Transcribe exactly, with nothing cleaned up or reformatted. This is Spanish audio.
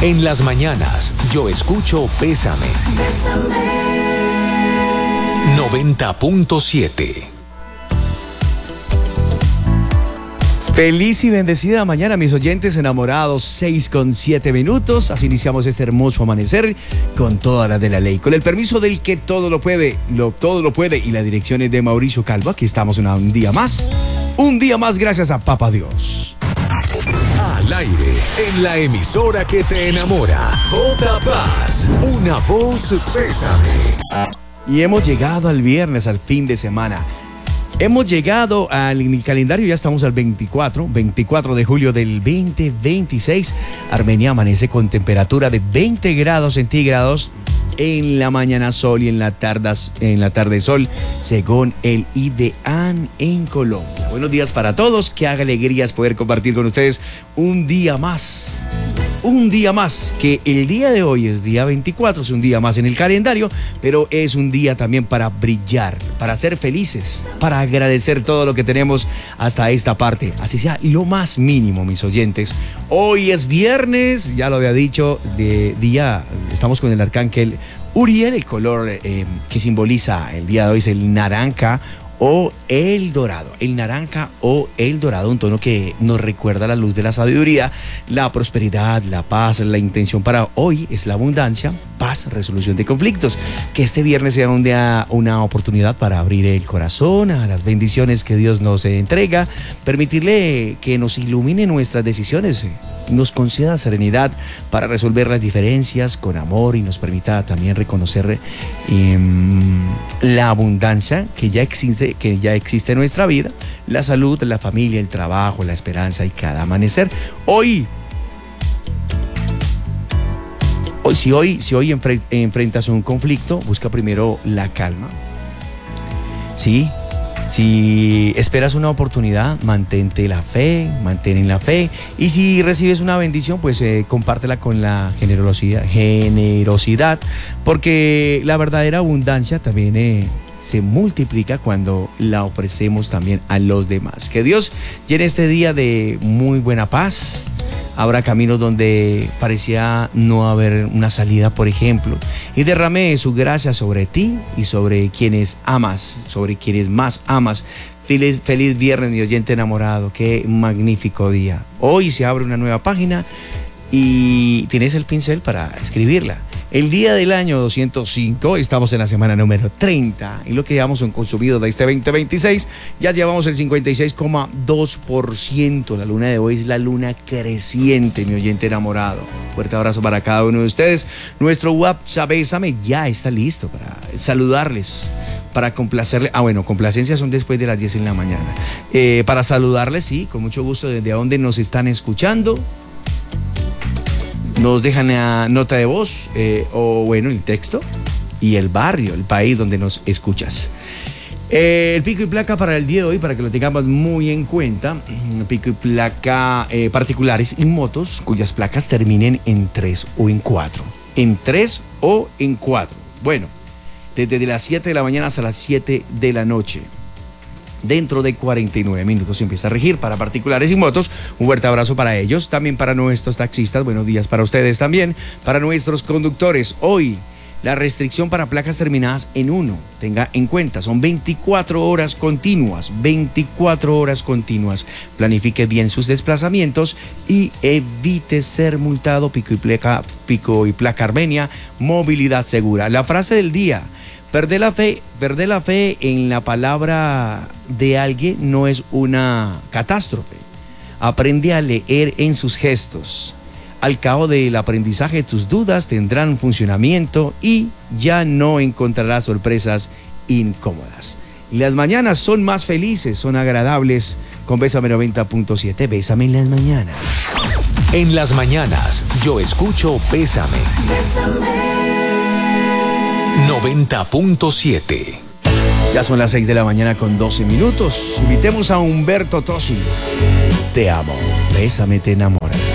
En las mañanas, yo escucho Bésame. noventa punto siete. Feliz y bendecida mañana, mis oyentes enamorados, seis con siete minutos. Así iniciamos este hermoso amanecer con toda la de la ley. Con el permiso del que todo lo puede, lo, todo lo puede y la dirección es de Mauricio Calvo. Aquí estamos una, un día más. Un día más gracias a Papá Dios. Al aire, en la emisora que te enamora. J. Paz, una voz Bésame. Y hemos llegado al viernes, al fin de semana. Hemos llegado al el calendario, ya estamos al veinticuatro, veinticuatro de julio del veinte veintiséis. Armenia amanece con temperatura de veinte grados centígrados. En la mañana sol y en la tarde, en la tarde sol, según el IDEAN en Colombia. Buenos días para todos, qué alegrías poder compartir con ustedes un día más. Un día más, que el día de hoy es día veinticuatro, es un día más en el calendario, pero es un día también para brillar, para ser felices, para agradecer todo lo que tenemos hasta esta parte, así sea lo más mínimo, mis oyentes. Hoy es viernes, ya lo había dicho, de día, estamos con el arcángel Uriel, el color eh, que simboliza el día de hoy es el naranja o el dorado, el naranja o el dorado, un tono que nos recuerda la luz de la sabiduría, la prosperidad, la paz. La intención para hoy es la abundancia, paz, resolución de conflictos. Que este viernes sea un día, una oportunidad para abrir el corazón a las bendiciones que Dios nos entrega, permitirle que nos ilumine nuestras decisiones, nos conceda serenidad para resolver las diferencias con amor y nos permita también reconocer eh, la abundancia que ya existe, que ya existe en nuestra vida, la salud, la familia, el trabajo, la esperanza y cada amanecer. Hoy, hoy si hoy, si hoy enfre, enfrentas un conflicto, busca primero la calma. Sí. Si esperas una oportunidad, mantente la fe, mantén la fe. Y si recibes una bendición, pues eh, compártela con la generosidad, generosidad, porque la verdadera abundancia también eh, se multiplica cuando la ofrecemos también a los demás. Que Dios llene este día de muy buena paz. Habrá caminos donde parecía no haber una salida, por ejemplo, y derrame su gracia sobre ti y sobre quienes amas, sobre quienes más amas. Feliz, feliz viernes, mi oyente enamorado, qué magnífico día. Hoy se abre una nueva página y tienes el pincel para escribirla. El día del año doscientos cinco, estamos en la semana número treinta y lo que llevamos son consumidos de este veinte veintiséis, ya llevamos el cincuenta y seis coma dos por ciento. La luna de hoy es la luna creciente, mi oyente enamorado. Fuerte abrazo para cada uno de ustedes. Nuestro WhatsApp Bésame ya está listo para saludarles, para complacerles. Ah, bueno, complacencias son después de las diez en la mañana. Eh, para saludarles, sí, con mucho gusto desde donde nos están escuchando. Nos dejan a nota de voz eh, o bueno, el texto y el barrio, el país donde nos escuchas. Eh, el pico y placa para el día de hoy, para que lo tengamos muy en cuenta, pico y placa eh, particulares y motos cuyas placas terminen en tres o en cuatro. En tres o en cuatro. Bueno, desde las siete de la mañana hasta las siete de la noche. Dentro de cuarenta y nueve minutos empieza a regir para particulares y motos. Un fuerte abrazo para ellos, también para nuestros taxistas. Buenos días para ustedes también, para nuestros conductores. Hoy, la restricción para placas terminadas en uno. Tenga en cuenta, son veinticuatro horas continuas, veinticuatro horas continuas. Planifique bien sus desplazamientos y evite ser multado. Pico y placa, pico y placa Armenia, movilidad segura. La frase del día: Perder la fe, perder la fe en la palabra de alguien no es una catástrofe. Aprende a leer en sus gestos. Al cabo del aprendizaje, tus dudas tendrán funcionamiento y ya no encontrarás sorpresas incómodas. Y las mañanas son más felices, son agradables. Con Bésame noventa punto siete, Bésame en las mañanas. En las mañanas, yo escucho Bésame. noventa punto siete. Ya son las seis de la mañana con doce minutos. Invitemos a Humberto Tosi. Te amo, bésame, te enamorarás.